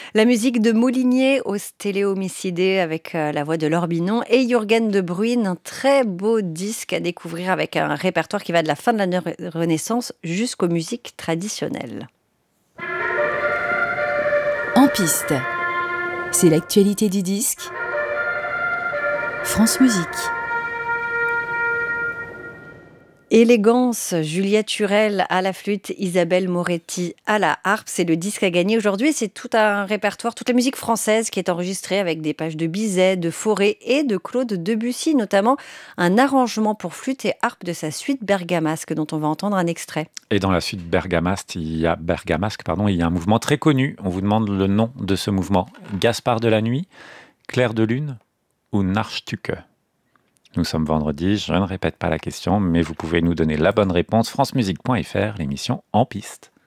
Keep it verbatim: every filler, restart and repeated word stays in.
La musique de Moulinier au Stéléomicidé avec euh, la voix de Laure Binon et Jürgen de Bruyne, un très beau disque à découvrir avec un répertoire qui va de la fin de la ne- Renaissance jusqu'aux musiques traditionnelles. En piste, c'est l'actualité du disque. France Musique. Élégance, Juliette Turel à la flûte, Isabelle Moretti à la harpe. C'est le disque à gagner aujourd'hui. C'est tout un répertoire, toute la musique française qui est enregistrée avec des pages de Bizet, de Fauré et de Claude Debussy, notamment un arrangement pour flûte et harpe de sa suite bergamasque dont on va entendre un extrait. Et dans la suite bergamasque, il y a, bergamasque, pardon, il y a un mouvement très connu. On vous demande le nom de ce mouvement. Gaspard de la nuit, Clair de lune ou Nachstücke. Nous sommes vendredi, je ne répète pas la question, mais vous pouvez nous donner la bonne réponse. francemusique point f r, l'émission En piste.